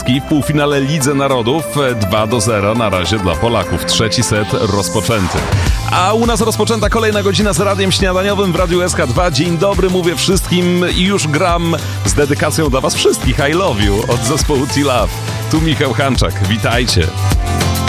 Polski w półfinale Lidze Narodów. 2-0 na razie dla Polaków. Trzeci set rozpoczęty. A u nas rozpoczęta kolejna godzina z radiem śniadaniowym w Radiu SK2. Dzień dobry, mówię wszystkim i już gram z dedykacją dla was wszystkich. I love you od zespołu T-Love. Tu Michał Hanczak. Witajcie.